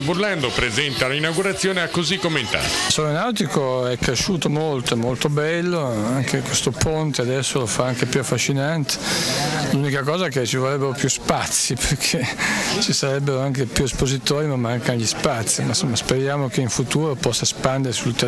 Burlando, presente all'inaugurazione, ha così commentato. Il Sole Nautico è cresciuto molto, è molto bello, anche questo ponte adesso lo fa anche più affascinante. L'unica cosa è che ci vorrebbero più spazi, perché ci sarebbero anche più espositori, ma mancano gli spazi. Ma insomma, speriamo che in futuro possa espandersi ulteriormente.